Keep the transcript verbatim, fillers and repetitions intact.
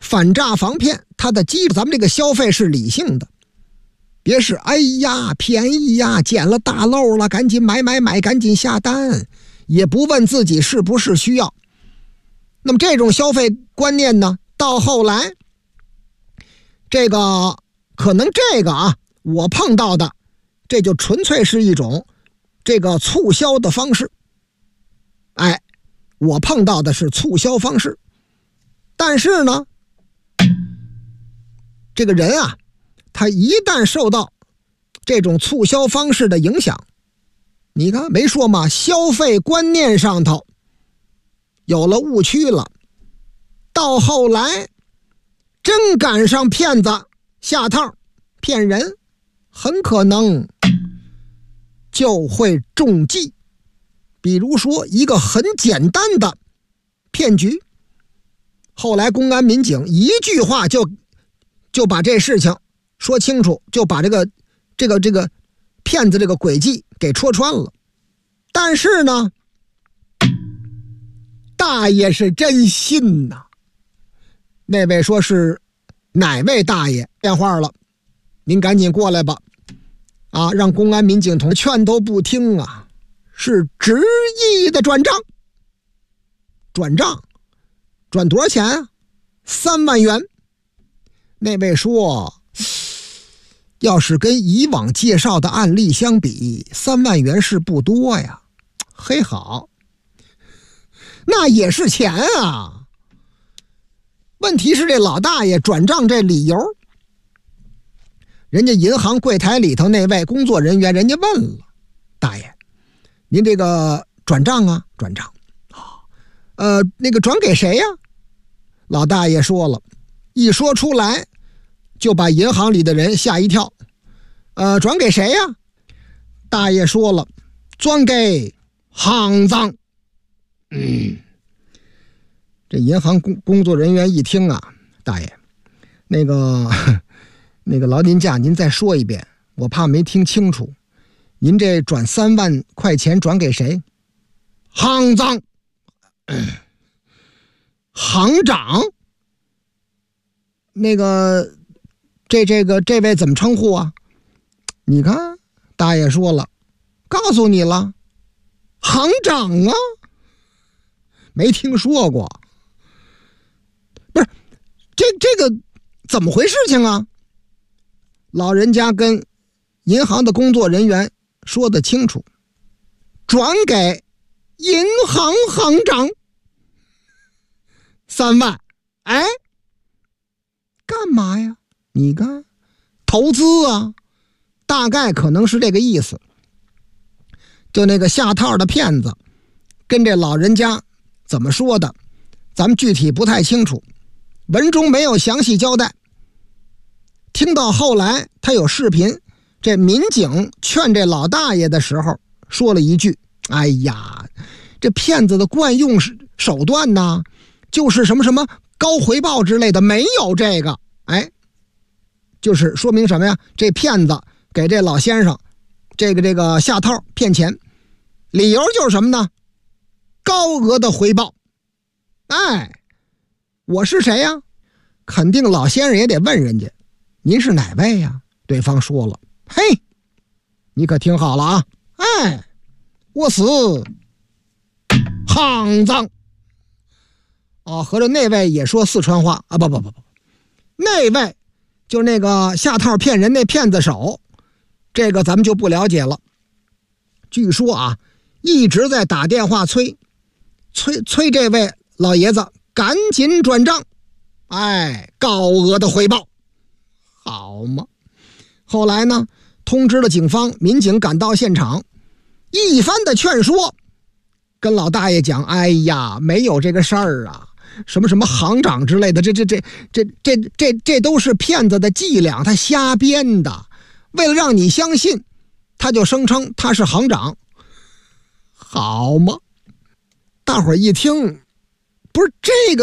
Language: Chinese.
反诈防骗，它的基咱们这个消费是理性的，别是哎呀便宜呀，捡了大漏了，赶紧买买买，赶紧下单，也不问自己是不是需要。那么这种消费观念呢，到后来这个可能这个啊，我碰到的这就纯粹是一种这个促销的方式。哎，我碰到的是促销方式，但是呢，这个人啊，他一旦受到这种促销方式的影响，你看没说嘛，消费观念上头有了误区了，到后来真赶上骗子下套骗人，很可能就会中计。比如说一个很简单的骗局，后来公安民警一句话就就把这事情说清楚，就把这个这个这个骗子这个诡计给戳穿了。但是呢，大爷是真信呐。那位说是哪位大爷电话了，您赶紧过来吧，啊，让公安民警同劝都不听啊，是执意的转账。转账转多少钱啊？三万元。那位说，要是跟以往介绍的案例相比，三万元是不多呀。嘿好，那也是钱啊。问题是这老大爷转账这理由，人家银行柜台里头那位工作人员，人家问了，大爷，您这个转账啊？转账啊，呃，那个转给谁呀？老大爷说了，一说出来就把银行里的人吓一跳。呃，转给谁呀？大爷说了，转给行长。嗯，这银行工工作人员一听啊，大爷，那个那个劳您驾，您再说一遍，我怕没听清楚。您这转三万块钱转给谁？行长。行长？那个这这个这位怎么称呼啊？你看大爷说了，告诉你了，行长啊，没听说过。不是，这这个怎么回事情啊？老人家跟银行的工作人员说得清楚，转给银行行长三万。哎，干嘛呀？你看，投资啊，大概可能是这个意思。就那个下套的骗子跟这老人家怎么说的，咱们具体不太清楚，文中没有详细交代。听到后来他有视频，这民警劝这老大爷的时候说了一句，哎呀，这骗子的惯用手段呢，就是什么什么高回报之类的，没有这个。哎，就是说明什么呀？这骗子给这老先生这个这个下套骗钱，理由就是什么呢？高额的回报。哎，我是谁呀？肯定老先生也得问人家，您是哪位呀？对方说了，嘿，你可听好了啊！哎，我是行长。哦，合着那位也说四川话啊？不不不不，那位就那个下套骗人那骗子手，这个咱们就不了解了。据说啊，一直在打电话催催催这位老爷子赶紧转账，哎，高额的回报，好嘛。后来呢，通知了警方，民警赶到现场，一番的劝说，跟老大爷讲，哎呀，没有这个事儿啊，什么什么行长之类的，这这这这这这这都是骗子的伎俩，他瞎编的。为了让你相信，他就声称他是行长。好嘛，大伙儿一听，不是这个